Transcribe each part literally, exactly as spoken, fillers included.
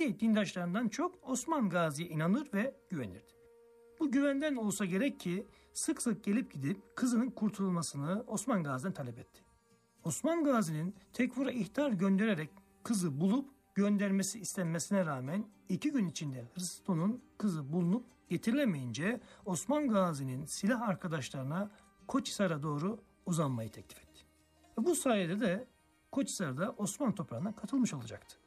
kendi dindaşlarından çok Osman Gazi'ye inanır ve güvenirdi. Bu güvenden olsa gerek ki sık sık gelip gidip kızının kurtulmasını Osman Gazi'den talep etti. Osman Gazi'nin Tekfur'a ihtar göndererek kızı bulup göndermesi istenmesine rağmen iki gün içinde Hristo'nun kızı bulunup getirilemeyince Osman Gazi'nin silah arkadaşlarına Koçhisar'a doğru uzanmayı teklif etti. Ve bu sayede de Koçhisar'da Osmanlı toprağına katılmış olacaktı.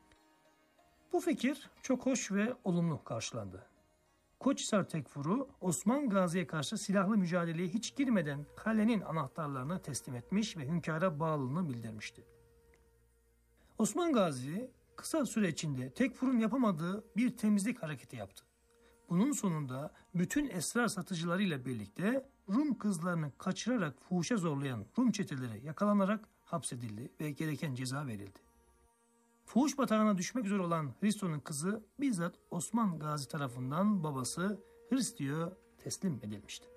Bu fikir çok hoş ve olumlu karşılandı. Koçhisar Tekfur'u Osman Gazi'ye karşı silahlı mücadeleye hiç girmeden kalenin anahtarlarını teslim etmiş ve hünkâra bağlılığını bildirmişti. Osman Gazi kısa süre içinde Tekfur'un yapamadığı bir temizlik hareketi yaptı. Bunun sonunda bütün esrar satıcılarıyla birlikte Rum kızlarını kaçırarak fuhuşa zorlayan Rum çeteleri yakalanarak hapsedildi ve gereken ceza verildi. Fuhuş batağına düşmek üzere olan Hristo'nun kızı bizzat Osman Gazi tarafından babası Hristo'ya teslim edilmişti.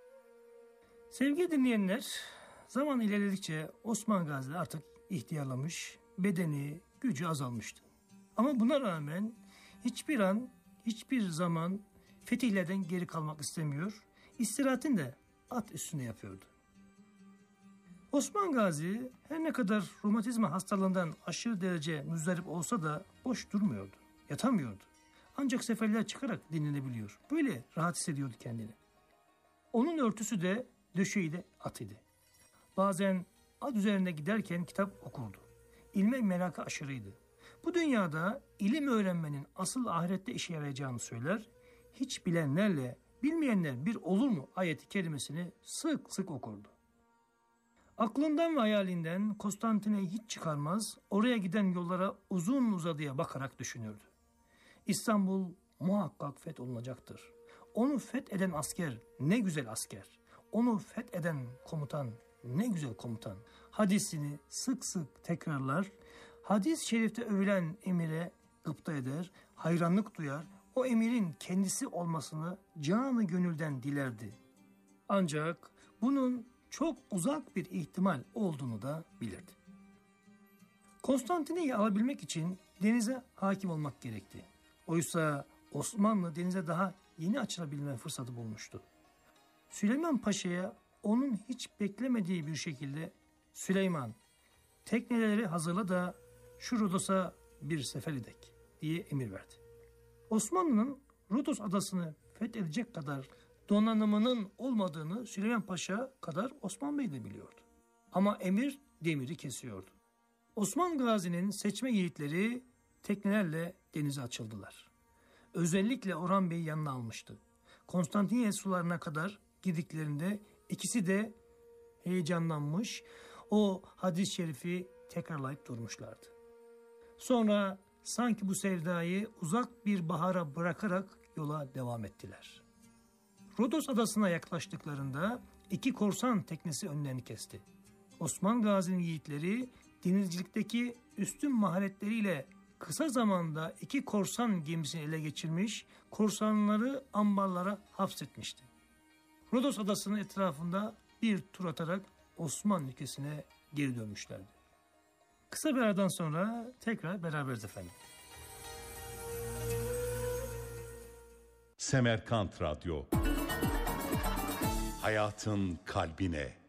Sevgili dinleyenler, zaman ilerledikçe Osman Gazi artık ihtiyarlamış, bedeni, gücü azalmıştı. Ama buna rağmen hiçbir an, hiçbir zaman fetihlerden geri kalmak istemiyor, istirahatini de at üstünde yapıyordu. Osman Gazi her ne kadar romatizma hastalığından aşırı derece müzdarip olsa da boş durmuyordu, yatamıyordu. Ancak seferler çıkarak dinlenebiliyor. Böyle rahat hissediyordu kendini. Onun örtüsü de döşeği de at idi. Bazen at üzerinde giderken kitap okurdu. İlme merakı aşırıydı. Bu dünyada ilim öğrenmenin asıl ahirette işe yarayacağını söyler, hiç bilenlerle bilmeyenler bir olur mu ayeti kerimesini sık sık okurdu. Aklından ve hayalinden Konstantin'e hiç çıkarmaz, oraya giden yollara uzun uzadıya bakarak düşünürdü. İstanbul muhakkak fetholunacaktır. Onu fetheden asker ne güzel asker. Onu fetheden komutan ne güzel komutan. Hadisini sık sık tekrarlar, hadis-i şerifte övülen emire gıpta eder, hayranlık duyar, o emirin kendisi olmasını canı gönülden dilerdi. Ancak bunun çok uzak bir ihtimal olduğunu da bilirdi. Konstantin'i alabilmek için denize hakim olmak gerekti. Oysa Osmanlı denize daha yeni açılabilme fırsatı bulmuştu. Süleyman Paşa'ya onun hiç beklemediği bir şekilde Süleyman tekneleri hazırla da şu Rodos'a bir sefer edek diye emir verdi. Osmanlı'nın Rodos adasını fethedecek kadar donanımının olmadığını Süleyman Paşa kadar Osman Bey de biliyordu. Ama emir demiri kesiyordu. Osman Gazi'nin seçme yiğitleri teknelerle denize açıldılar. Özellikle Orhan Bey'i yanına almıştı. Konstantiniye sularına kadar gidiklerinde ikisi de heyecanlanmış, o hadis-i şerifi tekrarlayıp durmuşlardı. Sonra sanki bu sevdayı uzak bir bahara bırakarak yola devam ettiler. Rodos adasına yaklaştıklarında iki korsan teknesi önlerini kesti. Osman Gazi'nin yiğitleri denizcilikteki üstün maharetleriyle kısa zamanda iki korsan gemisini ele geçirmiş, korsanları ambarlara hapsetmişti. Rodos adasının etrafında bir tur atarak Osmanlı ülkesine geri dönmüşlerdi. Kısa bir aradan sonra tekrar beraberiz efendim. Semerkant Radyo, hayatın kalbine.